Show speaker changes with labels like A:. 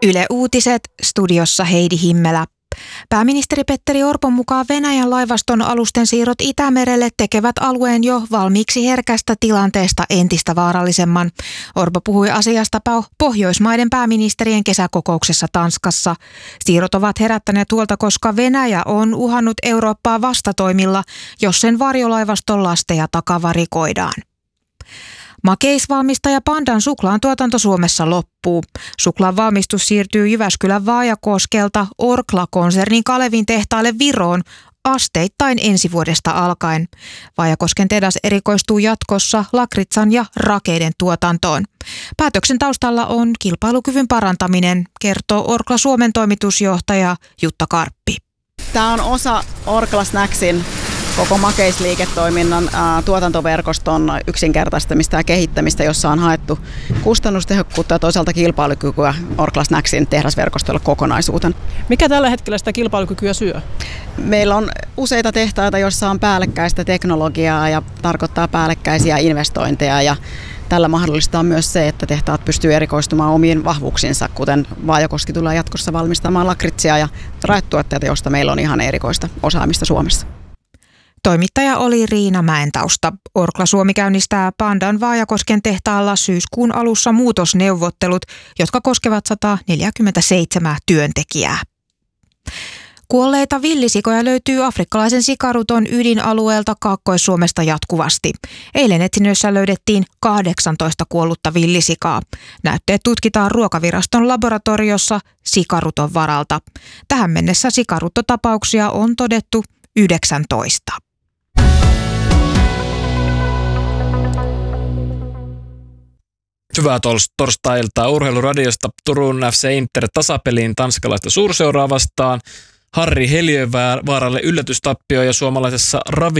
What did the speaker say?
A: Yle Uutiset, studiossa Heidi Himmelä. Pääministeri Petteri Orpon mukaan Venäjän laivaston alusten siirrot Itämerelle tekevät alueen jo valmiiksi herkästä tilanteesta entistä vaarallisemman. Orpo puhui asiasta Pohjoismaiden pääministerien kesäkokouksessa Tanskassa. Siirrot ovat herättäneet huolta, koska Venäjä on uhannut Eurooppaa vastatoimilla, jos sen varjolaivaston lasteja takavarikoidaan. Makeisvalmistaja Pandan suklaan tuotanto Suomessa loppuu. Suklaan valmistus siirtyy Jyväskylän Vaajakoskelta Orkla-konsernin Kalevin tehtaalle Viroon asteittain ensi vuodesta alkaen. Vaajakosken tehdas erikoistuu jatkossa lakritsan ja rakeiden tuotantoon. Päätöksen taustalla on kilpailukyvyn parantaminen, kertoo Orkla Suomen toimitusjohtaja Jutta Karppi.
B: Tämä on osa Orkla Snacksin koko makeisliiketoiminnan tuotantoverkoston yksinkertaistamista ja kehittämistä, jossa on haettu kustannustehokkuutta ja toisaalta kilpailukykyä Orkla Snacksin tehdasverkostolle kokonaisuutena.
C: Mikä tällä hetkellä sitä kilpailukykyä syö?
B: Meillä on useita tehtaita, joissa on päällekkäistä teknologiaa ja tarkoittaa päällekkäisiä investointeja ja tällä mahdollistaa myös se, että tehtaat pystyy erikoistumaan omiin vahvuuksinsa, kuten Vaajakoski tulee jatkossa valmistamaan lakritsia ja raetuotteita, joista meillä on ihan erikoista osaamista Suomessa.
A: Toimittaja oli Riina Mäentausta. Orkla Suomi käynnistää Pandan Vaajakosken tehtaalla syyskuun alussa muutosneuvottelut, jotka koskevat 147 työntekijää. Kuolleita villisikoja löytyy afrikkalaisen sikaruton ydinalueelta Kaakkois-Suomesta jatkuvasti. Eilen etsinnöissä löydettiin 18 kuollutta villisikaa. Näytteet tutkitaan Ruokaviraston laboratoriossa sikaruton varalta. Tähän mennessä sikaruttotapauksia on todettu 19.
D: Hyvää torstai-iltaa Urheiluradiosta. Turun FC Inter tasapeliin tanskalaista suurseuraa vastaan. Harri Heliövaaralle yllätystappio ja suomalaisessa